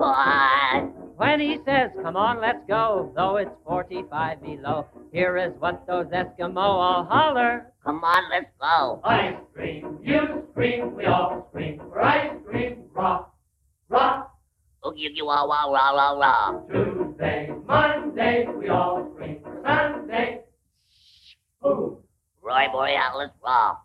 When he says, come on, let's go, though it's 45 below, here is what those Eskimo all holler. Come on, let's go. Ice cream, you scream, we all scream for ice cream. Rock, rock. Oogie, oogie, wah, wah, rah, rah, rah. Tuesday, Monday, we all scream for Sunday. Boom. Roy Borealis, rah.